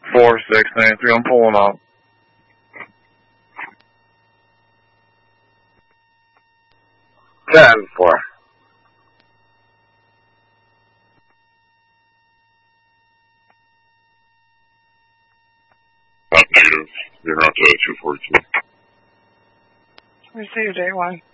4693, I'm pulling up. Ten-4. Negative. You're out to 242. Received 8-1.